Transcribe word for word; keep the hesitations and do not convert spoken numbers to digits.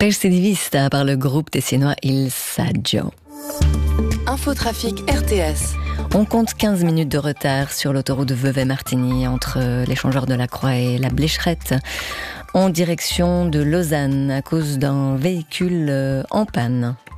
Persi di Vista par le groupe tessinois Il Saggio. Infotrafic R T S. On compte quinze minutes de retard sur l'autoroute de Vevey-Martigny entre l'échangeur de la Croix et la Blécherette, en direction de Lausanne à cause d'un véhicule en panne.